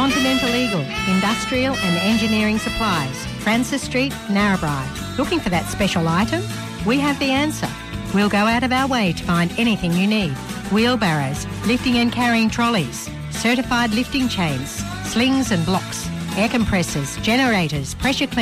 Continental Eagle, industrial and engineering supplies, Francis Street, Narrabri. Looking for that special item? We have the answer. We'll go out of our way to find anything you need. Wheelbarrows, lifting and carrying trolleys, certified lifting chains, slings and blocks, air compressors, generators, pressure cleaners,